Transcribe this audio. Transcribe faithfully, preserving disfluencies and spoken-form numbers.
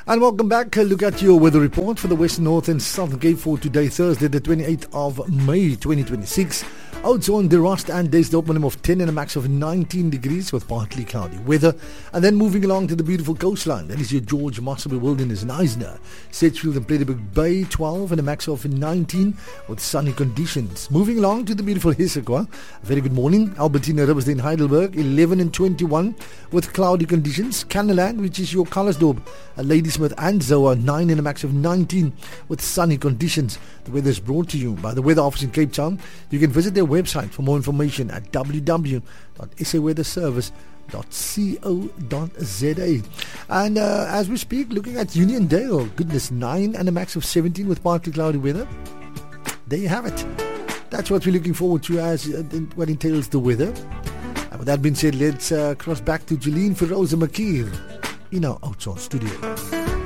And welcome back. Look at your weather report for the West, North and Southern Cape for today, Thursday, the twenty-eighth of May, twenty twenty-six. Outside the Rust and days, the minimum of ten and a max of nineteen degrees with partly cloudy weather. And then moving along to the beautiful coastline, that is your George Marsabie Wilderness and Eisner. Sedgefield and Plettenberg Bay, twelve and a max of nineteen with sunny conditions. Moving along to the beautiful Hisaqua. Very good morning. Albertina Riversdale, Heidelberg, eleven and twenty-one with cloudy conditions. Canneland, which is your Calisdorp, Ladysmith and Zoa, nine and a max of nineteen with sunny conditions. The weather is brought to you by the Weather Office in Cape Town. You can visit their website for more information at w w w dot s a weather service dot co dot z a. And uh, as we speak, looking at Uniondale, goodness, nine and a max of seventeen with partly cloudy weather. There you have it. That's what we're looking forward to as uh, what entails the weather. And with that being said, let's uh, cross back to Jeline Feroza Makir in our Oudtshoorn studio.